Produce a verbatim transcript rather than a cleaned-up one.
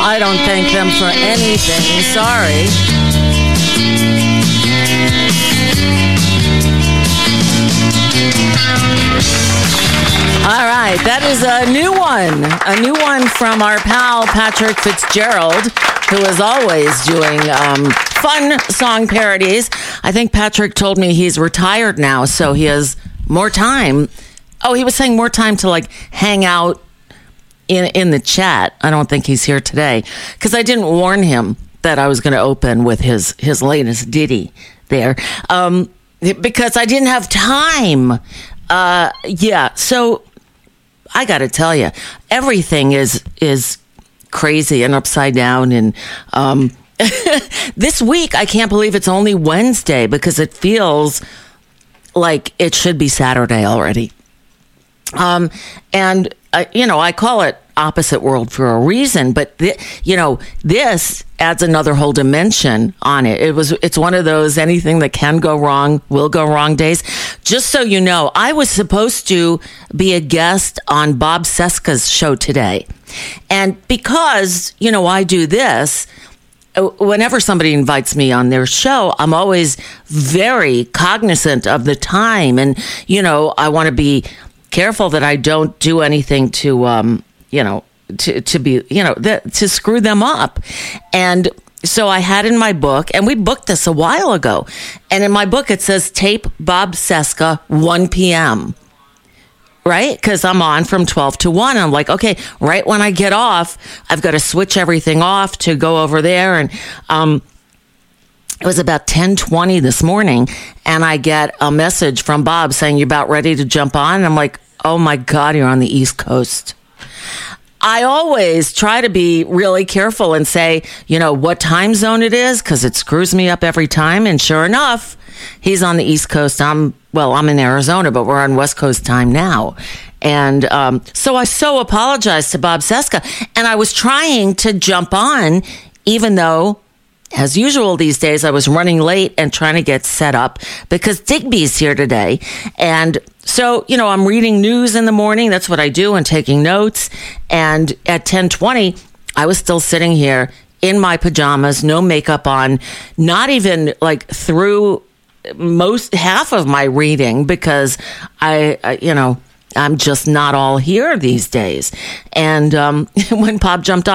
I don't thank them for anything. Sorry. All right, that is a new one. A new one from our pal Patrick Fitzgerald, who is always doing um, fun song parodies. I think Patrick told me he's retired now, so he has more time. Oh, he was saying more time to like hang out in in the chat. I don't think he's here today because I didn't warn him that I was going to open with his his latest ditty there um, because I didn't have time. Uh, yeah, so I got to tell you, everything is is crazy and upside down. And um, this week, I can't believe it's only Wednesday because it feels like it should be Saturday already. Um, and, uh, you know, I call it opposite world for a reason, but, th- you know, this adds another whole dimension on it. It was, it's one of those anything that can go wrong will go wrong days. Just so you know, I was supposed to be a guest on Bob Cesca's show today. And because, you know, I do this, whenever somebody invites me on their show, I'm always very cognizant of the time. And, you know, I want to be careful that I don't do anything to, um, you know, to, to be, you know, th- to screw them up. And so I had in my book, and we booked this a while ago. And in my book, it says tape Bob Cesca one p.m. Right? Because I'm on from twelve to one. I'm like, okay, right when I get off, I've got to switch everything off to go over there. And, um, it was about ten twenty this morning, and I get a message from Bob saying, you're about ready to jump on? And I'm like, oh my God, you're on the East Coast. I always try to be really careful and say, you know, what time zone it is, because it screws me up every time. And sure enough, he's on the East Coast. I'm, well, I'm in Arizona, but we're on West Coast time now. And um, so I so apologized to Bob Cesca, and I was trying to jump on, even though, as usual these days, I was running late and trying to get set up because Digby's here today. And so, you know, I'm reading news in the morning. That's what I do, and taking notes. And at ten twenty, I was still sitting here in my pajamas, no makeup on, not even like through most half of my reading because I, I you know, I'm just not all here these days. And um, when Bob jumped on,